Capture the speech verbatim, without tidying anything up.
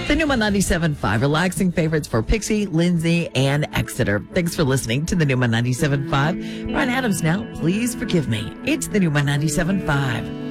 The Numa ninety-seven point five, relaxing favorites for Pixie, Lindsay, and Exeter. Thanks for listening to the Numa ninety-seven point five. Brian Adams now, please forgive me. It's the Numa ninety-seven point five.